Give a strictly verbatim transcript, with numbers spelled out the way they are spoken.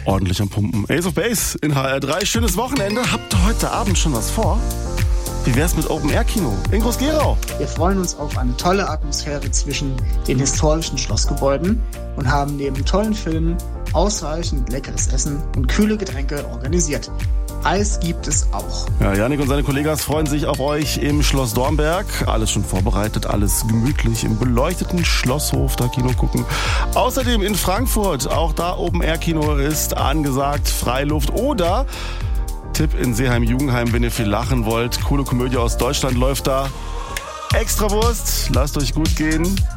ordentlich am Pumpen. Ace of Base in H R drei. Schönes Wochenende. Habt ihr heute Abend schon was vor? Wie wär's mit Open-Air-Kino in Groß-Gerau? Wir freuen uns auf eine tolle Atmosphäre zwischen den historischen Schlossgebäuden und haben neben tollen Filmen ausreichend leckeres Essen und kühle Getränke organisiert. Eis gibt es auch. Ja, Janik und seine Kollegen freuen sich auf euch im Schloss Dornberg. Alles schon vorbereitet, alles gemütlich im beleuchteten Schlosshof da Kino gucken. Außerdem in Frankfurt, auch da Open-Air-Kino ist angesagt, Freiluft oder Tipp in Seeheim-Jugendheim, wenn ihr viel lachen wollt. Coole Komödie aus Deutschland läuft da. Extrawurst, lasst euch gut gehen.